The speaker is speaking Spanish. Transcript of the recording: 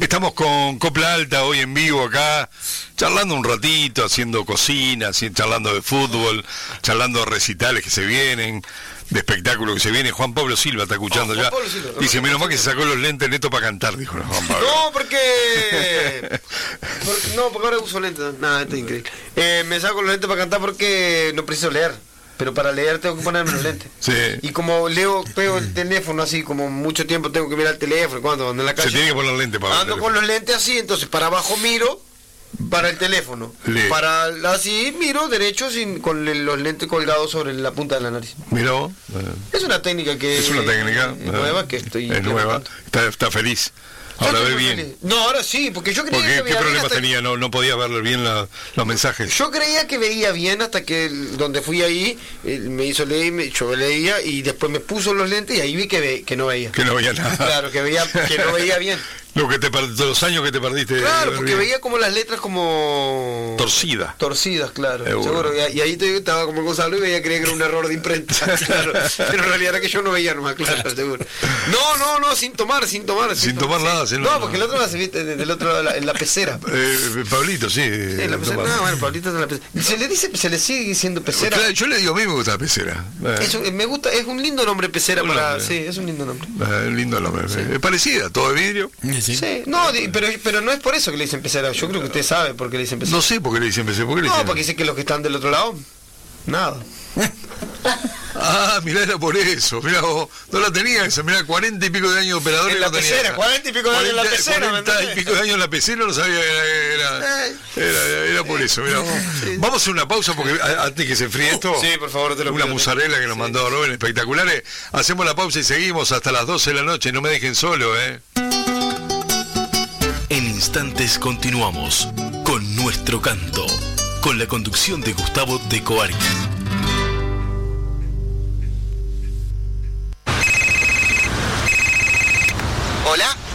Estamos con Copla Alta hoy en vivo acá, charlando un ratito, haciendo cocina, charlando de fútbol, charlando de recitales que se vienen, de espectáculos que se vienen. Juan Pablo Silva está escuchando ya. Silva, dice, menos mal que se sacó los lentes netos para cantar, dijo Juan Pablo. No, porque ahora uso lentes. Nada, esto es increíble. Me saco los lentes para cantar porque no preciso leer. Pero para leer tengo que ponerme los lentes. Sí. Y como pego el teléfono así, como mucho tiempo tengo que mirar el teléfono, cuando ando en la calle. Se tiene que poner lentes para ando con los lentes así, entonces para abajo miro para el teléfono. Para así miro derecho con los lentes colgados sobre la punta de la nariz. Mira vos. Es una técnica que es una técnica nueva que estoy. Es nueva. Está feliz. Ahora ve bien. Feliz. No, ahora sí, porque yo creía que veía bien. ¿Qué problemas tenía? No podía ver bien los mensajes. Yo creía que veía bien hasta que donde fui ahí me hizo leer, yo leía y después me puso los lentes y ahí vi que no veía. Que no veía nada. Claro, que no veía bien. Los años que te perdiste. Claro, porque veía como las letras como... Torcidas, claro. Seguro. Y ahí estaba como Gonzalo y creía que era un error de imprenta. Claro. Pero en realidad era que yo no veía nomás, claro, seguro. No, sin tomar. Sin tomar nada. No, porque el otro lado se viste del otro lado, en la pecera. Pablito, sí. En la pecera. No, bueno, Pablito está en la pecera. Se le sigue diciendo pecera. Claro, yo le digo, a mí me gusta la pecera. Me gusta, es un lindo nombre pecera para... Sí, es un lindo nombre. Un lindo nombre. Sí. Es parecida, todo de vidrio. Sí, no, pero no es por eso que le dicen pecera. Yo creo que usted sabe por qué le dicen pecera. No sé por qué le dicen pecera. No, porque dice que los que están del otro lado, nada. Mirá, era por eso. Mirá vos, no la tenía esa. Mirá, 40 y pico de años de operador. En la pecera, 40 y pico de años en la pecera. 40 y pico de años en la pecera, no sabía era por eso. Mirá vos. Sí. Vamos a hacer una pausa porque antes que se enfríe esto. Sí, por favor, te lo pido. Una musarela que nos mandó Robin, espectaculares. Hacemos la pausa y seguimos hasta las 12 de la noche. No me dejen solo, En instantes continuamos con Nuestro Canto, con la conducción de Gustavo de Coarqui. ¿Hola?